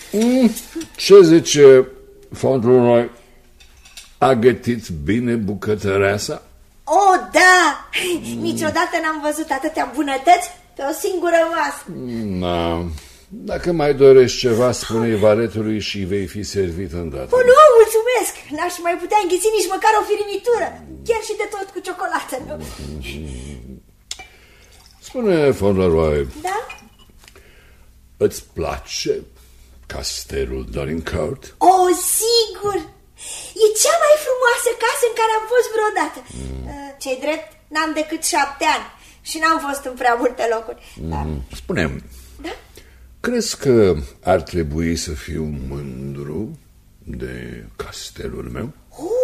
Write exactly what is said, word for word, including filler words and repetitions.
Mm, ce zice Fauntleroy? A gătit bine bucătăreasa? Oh, da! Mm. Niciodată n-am văzut atâtea bunătăți pe o singură masă. Da. Dacă mai dorești ceva, spune-i valetului și vei fi servit îndată. Oh, nu, mulțumesc! N-aș mai putea înghiți nici măcar o firimitură. Chiar și de tot cu ciocolată, nu? Spune, Fauntleroy. Da? Îți place castelul Dorincourt? Oh, sigur! E cea mai frumoasă casă în care am fost vreodată. mm. Ce-i drept, n-am decât șapte ani și n-am fost în prea multe locuri. mm. Dar... Spune-mi, da? crezi că ar trebui să fiu mândru de castelul meu?